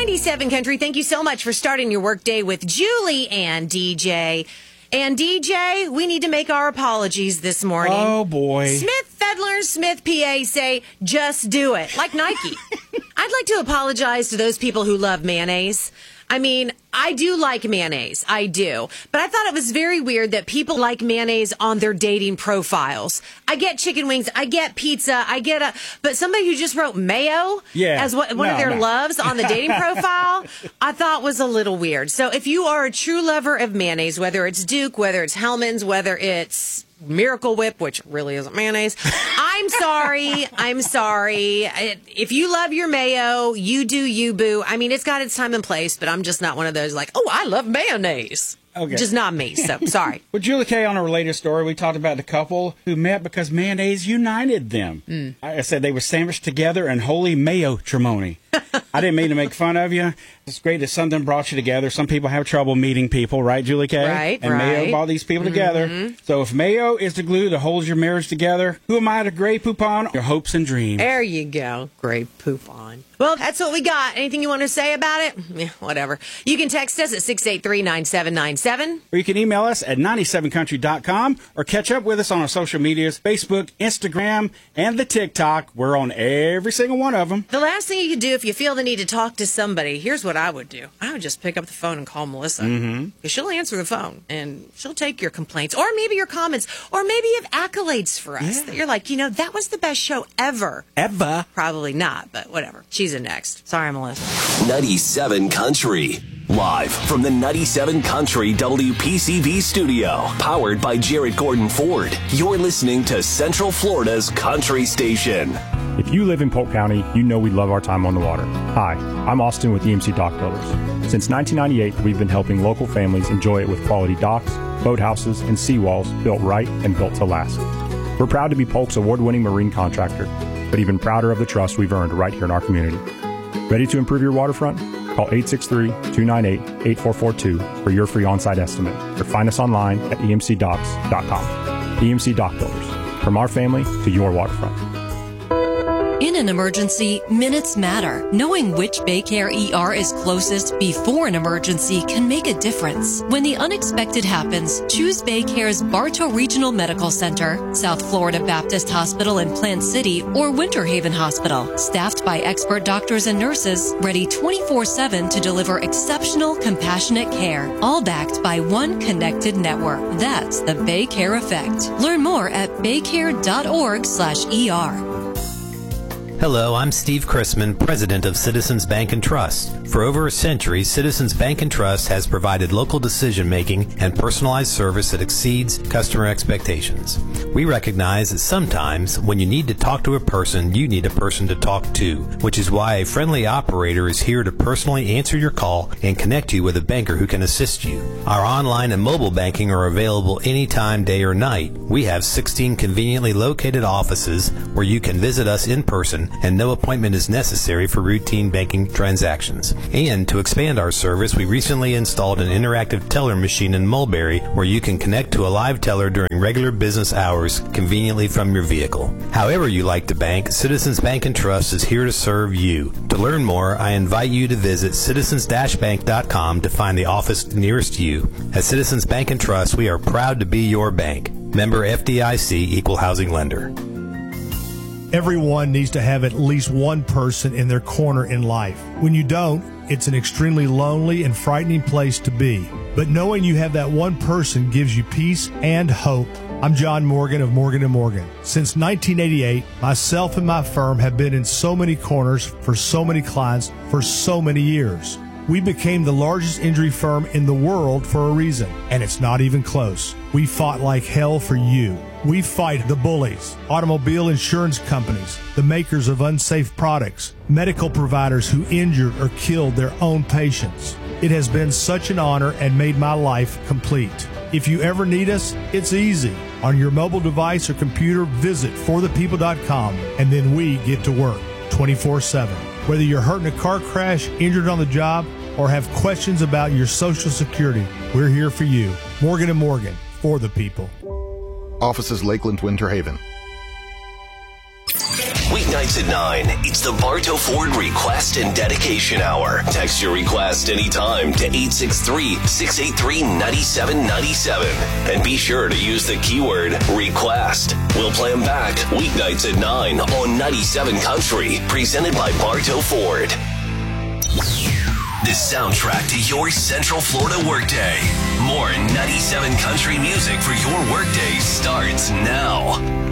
97 Country, thank you so much for starting your workday with Julie and DJ. And DJ, we need to make our apologies this morning. Oh, boy. Smith, Fedler, Smith, PA say, just do it. Like Nike. I'd like to apologize to those people who love mayonnaise. I mean, I do like mayonnaise. I do. But I thought it was very weird that people like mayonnaise on their dating profiles. I get chicken wings. I get pizza. But somebody who just wrote mayo as one of their loves on the dating profile, I thought was a little weird. So if you are a true lover of mayonnaise, whether it's Duke, whether it's Hellmann's, whether it's Miracle Whip, which really isn't mayonnaise, I'm sorry. If you love your mayo, you do you, boo. I mean, it's got its time and place, but I'm just not one of those like, oh, I love mayonnaise. Okay. Just not me, so sorry. With Julie K on a related story, we talked about the couple who met because mayonnaise united them. I said they were sandwiched together in holy mayo-trimony. I didn't mean to make fun of you. It's great that something brought you together. Some people have trouble meeting people, right, Julie K? Right, and mayo brought these people together. So if mayo is the glue that holds your marriage together, who am I to Grey Poupon your hopes and dreams? There you go, Grey Poupon. Well, that's what we got. Anything you want to say about it? Yeah, whatever. You can text us at 683-9797. Or you can email us at 97country.com or catch up with us on our social medias, Facebook, Instagram, and the TikTok. We're on every single one of them. The last thing you can do if you feel the need to talk to somebody, here's what I would do. I would just pick up the phone and call Melissa. Because she'll answer the phone, and she'll take your complaints, or maybe your comments, or maybe you have accolades for us. That you're like, that was the best show ever. Ever? Probably not, but whatever. She's in next. Sorry, Melissa. 97 Country. Live from the 97 Country WPCV studio. Powered by Jared Gordon Ford. You're listening to Central Florida's Country Station. If you live in Polk County, you know we love our time on the water. Hi, I'm Austin with EMC Dock Builders. Since 1998, we've been helping local families enjoy it with quality docks, boathouses, and seawalls built right and built to last. We're proud to be Polk's award-winning marine contractor, but even prouder of the trust we've earned right here in our community. Ready to improve your waterfront? Call 863-298-8442 for your free on-site estimate, or find us online at emcdocks.com. EMC Dock Builders, from our family to your waterfront. In an emergency, minutes matter. Knowing which Baycare ER is closest before an emergency can make a difference. When the unexpected happens, choose Baycare's Bartow Regional Medical Center, South Florida Baptist Hospital in Plant City, or Winter Haven Hospital. Staffed by expert doctors and nurses, ready 24/7 to deliver exceptional, compassionate care. All backed by one connected network. That's the Baycare Effect. Learn more at baycare.org/ER. Hello, I'm Steve Chrisman, President of Citizens Bank and Trust. For over a century, Citizens Bank and Trust has provided local decision-making and personalized service that exceeds customer expectations. We recognize that sometimes when you need to talk to a person, you need a person to talk to, which is why a friendly operator is here to personally answer your call and connect you with a banker who can assist you. Our online and mobile banking are available anytime, day or night. We have 16 conveniently located offices where you can visit us in person, and no appointment is necessary for routine banking transactions. And to expand our service, we recently installed an interactive teller machine in Mulberry where you can connect to a live teller during regular business hours conveniently from your vehicle. However you like to bank, Citizens Bank and Trust is here to serve you. To learn more, I invite you to visit citizens-bank.com to find the office nearest you. At Citizens Bank and Trust, we are proud to be your bank. Member FDIC, Equal Housing Lender. Everyone needs to have at least one person in their corner in life. When you don't, it's an extremely lonely and frightening place to be. But knowing you have that one person gives you peace and hope. I'm John Morgan of Morgan & Morgan. Since 1988, myself and my firm have been in so many corners for so many clients for so many years. We became the largest injury firm in the world for a reason, and it's not even close. We fought like hell for you. We fight the bullies, automobile insurance companies, the makers of unsafe products, medical providers who injured or killed their own patients. It has been such an honor and made my life complete. If you ever need us, it's easy. On your mobile device or computer, visit forthepeople.com, and then we get to work 24/7. Whether you're hurt in a car crash, injured on the job, or have questions about your Social Security, we're here for you. Morgan & Morgan, for the people. Offices Lakeland, Winter Haven. Weeknights at 9, it's the Bartow Ford Request and Dedication Hour. Text your request anytime to 863-683-9797. And be sure to use the keyword request. We'll play them back weeknights at 9 on 97 Country, presented by Bartow Ford. The soundtrack to your Central Florida workday. More 97 Country music for your workday starts now.